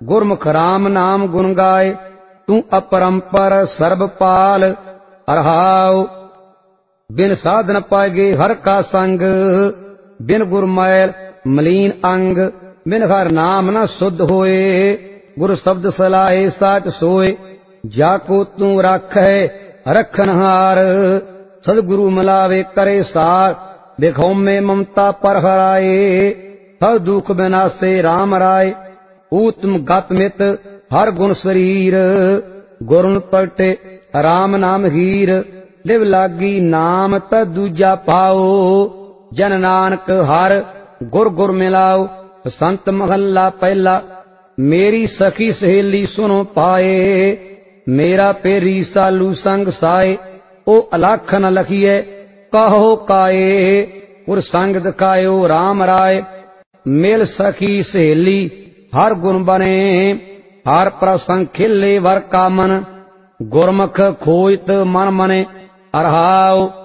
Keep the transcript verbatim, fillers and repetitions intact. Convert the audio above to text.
गुरमुख राम नाम गुण गाए, तू अपरंपर सर्बपाल। अरहाओ बिन साधन पाएगे हर का संग, बिन गुरमैल मलीन अंग। बिन हर नाम न शुद्ध होए, गुरु शब्द सलाहे साच सोए। जाको तू रख है रखनहार, सदगुरु मिलावे करे सार। बिखौ में ममता पर हराए, सब दुख बिनासे राम राय। ऊतम गत मित हर गुण शरीर, गुरन पलटे राम नाम हीर। लिव लागी नाम त दूजा पाओ, जन नानक हर गुर गुर मिलाओ। संत महला पहला, मेरी सखी सहेली सुनो पाए। मेरा पेरी सालू संग साए, ओ अलख न लखिए कहो काए। उर संग दिखायो राम राय, मिल सखी सहेली हर गुण बने। हर प्रसंग खिले वर का मन, गुरमुख खोजत मन मने। अरहाओ